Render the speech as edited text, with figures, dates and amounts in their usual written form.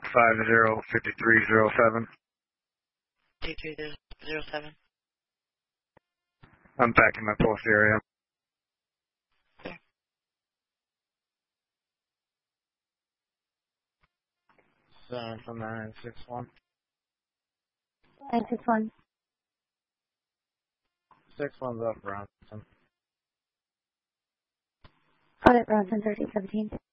505307. 5307. I'm back in my post area. Okay. 74961. 961. 61's up, Bronson. Audit Bronson 1317.